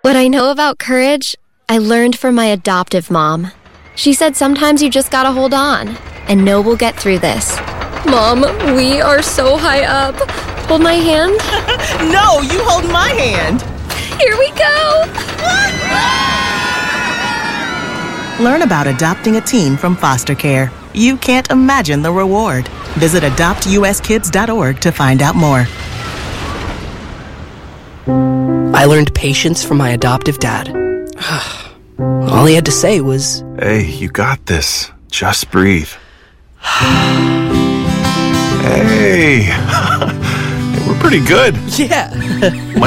What I know about courage, I learned from my adoptive mom. She said sometimes you just gotta hold on and know we'll get through this. Mom, we are so high up. Hold my hand. No, you hold my hand. Here we go. Learn about adopting a teen from foster care. You can't imagine the reward. Visit adoptuskids.org to find out more. I learned patience from my adoptive dad. All he had to say was, "Hey, you got this. Just breathe." Hey, we're pretty good. yeah.